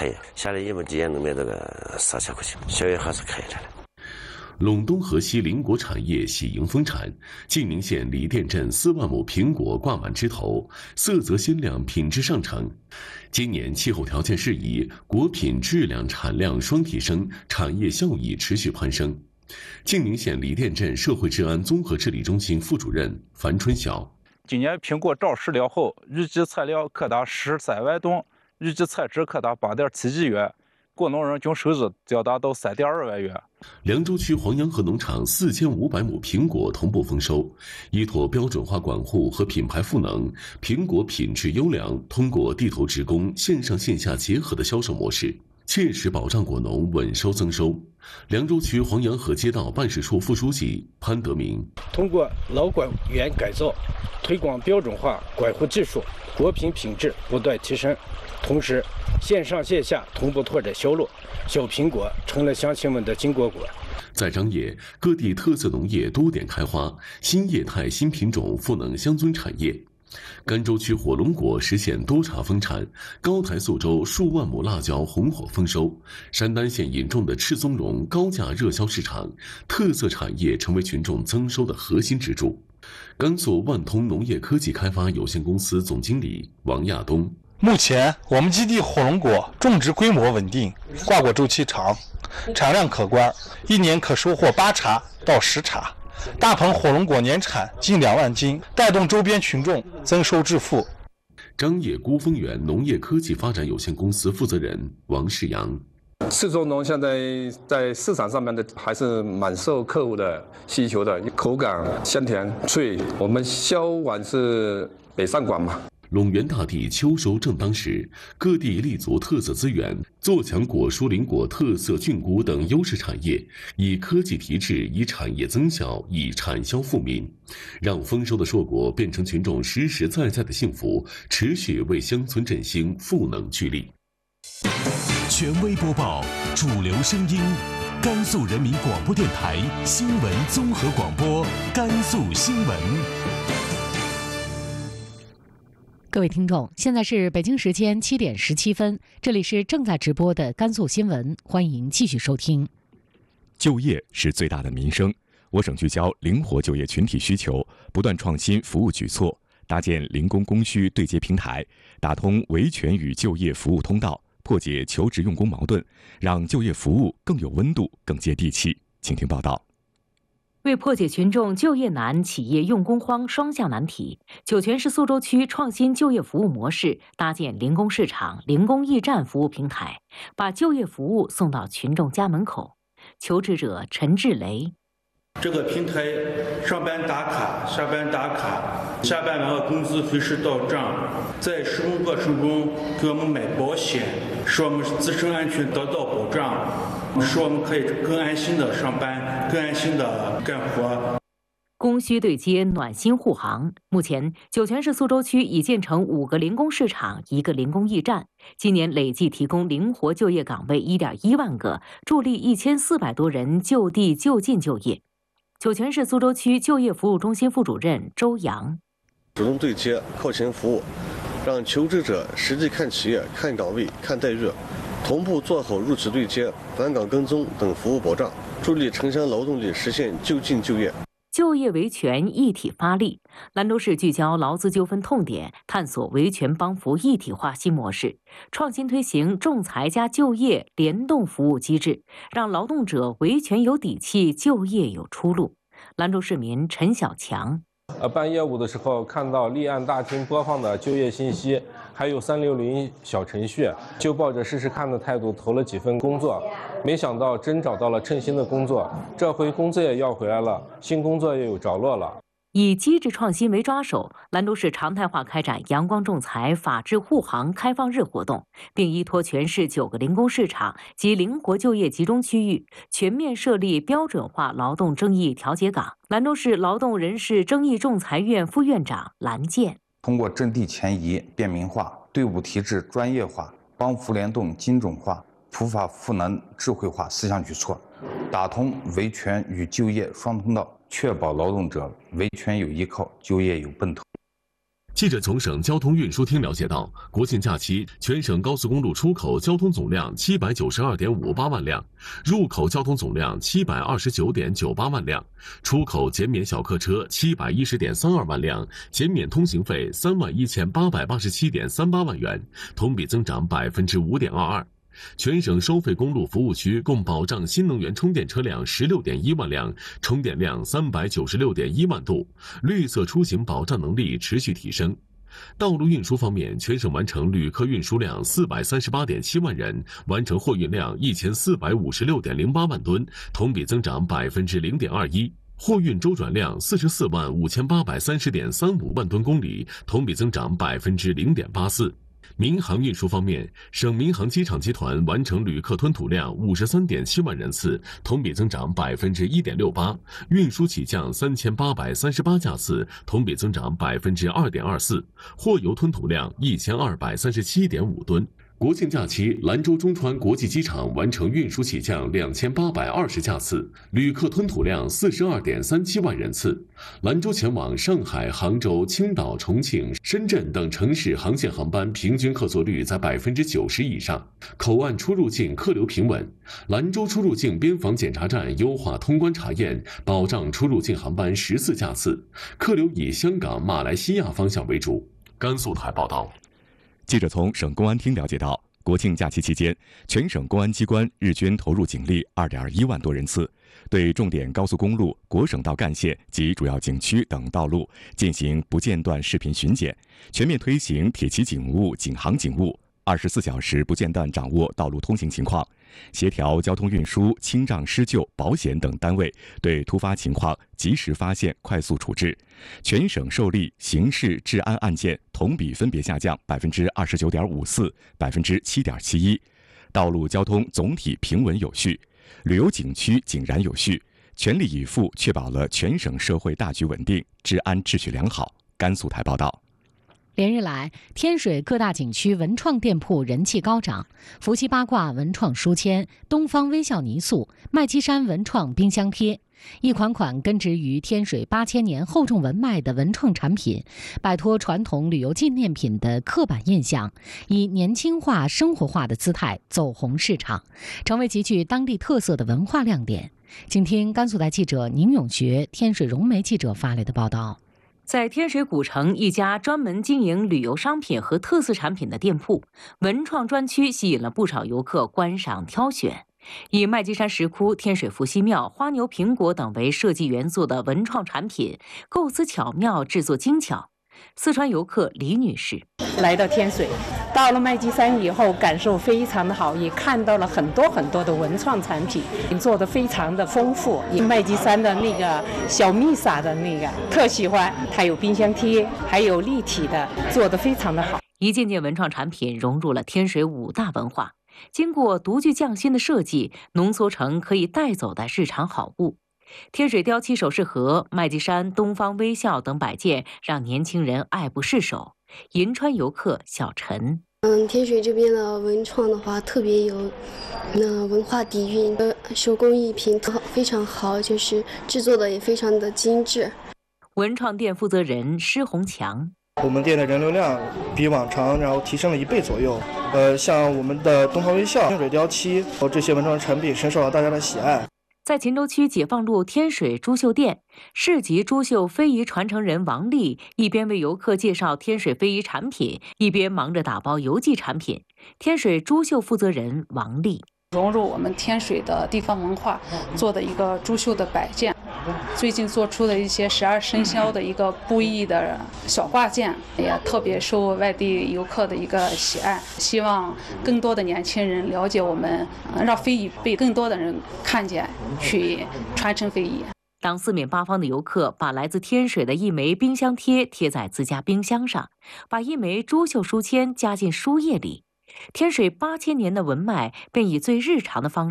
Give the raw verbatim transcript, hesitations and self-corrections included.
开业，下来一亩地也能卖这个三千块钱，小业还是开着的。 陇东河西邻国产业喜迎丰产，晋宁县李店镇四万亩苹果挂满枝头，色泽鲜亮，品质上乘。今年气候条件适宜，果品质量、产量双提升，产业效益持续攀升。晋宁县李店镇社会治安综合治理中心副主任樊春晓： 今年苹果照实了后，预计产量可达十三万吨，预计产值可达八点七亿元。果农人均收入将达到三点二万元。 凉州区黄杨河农场四千五百亩苹果同步丰收，依托标准化管护和品牌赋能，苹果品质优良，通过地头直供、线上线下结合的销售模式，切实保障果农稳收增收。凉州区黄杨河街道办事处副书记潘德明： 通过老果园改造，推广标准化管护技术，果品品质不断提升。同时，线上线下同步拓展销路，小苹果成了乡亲们的金果果。 在张掖，各地特色农业多点开花，新业态、新品种赋能乡村产业。甘州区火龙果实现多茬丰产，高台宿州数万亩辣椒红火丰收。山丹县引种的赤松茸高价热销市场，特色产业成为群众增收的核心支柱。甘肃万通农业科技开发有限公司总经理王亚东： 目前我们基地火龙果种植规模稳定，挂果周期长，产量可观，一年可收获八茬到十茬。大棚火龙果年产近两万斤，带动周边群众增收致富。 张掖孤峰园农业科技发展有限公司负责人王世阳： 赤松茸现在在市场上面的还是蛮受客户的需求的，口感香甜脆，我们销往是北上广嘛。 陇源大地秋收正当时，各地立足特色资源，做强果蔬林果特色菌菇等优势产业，以科技提质，以产业增效，以产销富民，让丰收的硕果变成群众实实在在的幸福，持续为乡村振兴赋能聚力。 权威播报，主流声音，甘肃人民广播电台新闻综合广播，甘肃新闻。 各位听众，现在是北京时间七点十七分，这里是正在直播的甘肃新闻，欢迎继续收听。 就业是最大的民生，我省聚焦灵活就业群体需求，不断创新服务举措，搭建零工供需对接平台，打通维权与就业服务通道，破解求职用工矛盾，让就业服务更有温度、更接地气。请听报道。 为破解群众就业难、企业用工荒双向难题，酒泉市苏州区创新就业服务模式，搭建零工市场、零工驿站服务平台，把就业服务送到群众家门口。求职者陈志雷： 这个平台上班打卡、下班打卡，下班完了工资随时到账，在施工过程中给我们买保险，使我们自身安全得到保障，使我们可以更安心的上班，更安心的干活。 供需对接，暖心护航。目前，酒泉市苏州区已建成五个零工市场，一个零工驿站，今年累计提供灵活就业岗位一点一万个，助力一千四百多人就地就近就业。酒泉市苏州区就业服务中心副主任周阳： 主动对接，靠前服务，让求职者实际看企业、看岗位、看待遇，同步做好入职对接、返岗跟踪等服务保障，助力城乡劳动力实现就近就业。 就业维权一体发力，兰州市聚焦劳资纠纷痛点，探索维权帮扶一体化新模式，创新推行仲裁加就业联动服务机制，让劳动者维权有底气，就业有出路。兰州市民陈小强： 呃，办业务的时候看到立案大厅播放的就业信息，还有三六零小程序，就抱着试试看的态度投了几份工作，没想到真找到了称心的工作，这回工资也要回来了，新工作也有着落了。 以机制创新为抓手，兰州市常态化开展阳光仲裁、法治护航开放日活动，并依托全市九个零工市场及灵活就业集中区域，全面设立标准化劳动争议调解岗。兰州市劳动人事争议仲裁院副院长蓝健： 通过阵地前移、便民化、队伍体制专业化、帮扶联动精准化、普法赋能智慧化四项举措，打通维权与就业双通道，确保劳动者维权有依靠，就业有奔头。 记者从省交通运输厅了解到，国庆假期全省高速公路出口交通总量七百九十二点五八万辆，入口交通总量七百二十九点九八万辆，出口减免小客车七百一十点三二万辆，减免通行费三万一千八百八十七点三八万元，同比增长百分之五点二二。全省收费公路服务区共保障新能源充电车辆十六点一万辆，充电量三百九十六点一万度，绿色出行保障能力持续提升。道路运输方面，全省完成旅客运输量四百三十八点七万人，完成货运量一千四百五十六点零八万吨，同比增长百分之零点二一。货运周转量四十四万五千八百三十点三五万吨公里，同比增长百分之零点八四。民航运输方面，省民航机场集团完成旅客吞吐量五十三点七万人次，同比增长百分之一点六八；运输起降三千八百三十八架次，同比增长百分之二点二四；货油吞吐量一千二百三十七点五吨。国庆假期，兰州中川国际机场完成运输起降两千八百二十架次，旅客吞吐量四十二点三七万人次。兰州前往上海、杭州、青岛、重庆、深圳等城市航线航班平均客座率在百分之九十以上，口岸出入境客流平稳。兰州出入境边防检查站优化通关查验，保障出入境航班十四架次，客流以香港、马来西亚方向为主。甘肃台报道。 记者从省公安厅了解到，国庆假期期间，全省公安机关日均投入警力二点一万多人次，对重点高速公路、国省道干线及主要景区等道路进行不间断视频巡检，全面推行铁骑警务、警航警务，二十四小时不间断掌握道路通行情况，协调交通运输、清障施救、保险等单位对突发情况及时发现、快速处置。全省受理刑事治安案件同比分别下降百分之二十九点五四、百分之七点七一，道路交通总体平稳有序，旅游景区井然有序，全力以赴确保了全省社会大局稳定、治安秩序良好。甘肃台报道。 连日来，天水各大景区文创店铺人气高涨，福七八卦文创书签、东方微笑泥塑、麦积山文创冰箱贴，一款款根植于天水八千年厚重文脉的文创产品，摆脱传统旅游纪念品的刻板印象，以年轻化、生活化的姿态走红市场，成为极具当地特色的文化亮点。请听甘肃台记者宁永学、天水融媒记者发来的报道。在天水古城一家专门经营旅游商品和特色产品的店铺，文创专区吸引了不少游客观赏挑选。以麦积山石窟、天水伏羲庙、花牛苹果等为设计元素的文创产品，构思巧妙，制作精巧。四川游客李女士来到天水，到了麦积山以后，感受非常的好，也看到了很多很多的文创产品，做的非常的丰富。麦积山的那个小蜜撒的那个特喜欢，它有冰箱贴，还有立体的，做的非常的好。 一件件文创产品融入了天水五大文化，经过独具匠心的设计，浓缩成可以带走的日常好物。天水雕漆首饰盒、麦积山东方微笑等摆件让年轻人爱不释手。银川游客小陈， 嗯，天水这边的文创的话，特别有那文化底蕴，呃，手工艺品非常好，就是制作的也非常的精致。 文创店负责人施红强， 我们店的人流量比往常然后提升了一倍左右。呃，像我们的东方微笑、天水雕漆和这些文创产品深受到大家的喜爱。 在秦州区解放路天水珠绣店，市级珠绣非遗传承人王丽一边为游客介绍天水非遗产品，一边忙着打包邮寄产品。天水珠绣负责人王丽， 融入我们天水的地方文化做的一个珠绣的摆件，最近做出的一些十二生肖的一个布艺的小挂件，也特别受外地游客的一个喜爱。希望更多的年轻人了解我们，让非遗被更多的人看见，去传承非遗。 当四面八方的游客把来自天水的一枚冰箱贴贴在自家冰箱上，把一枚珠绣书签夹进书页里，天水八千年的文脉便以最日常的方式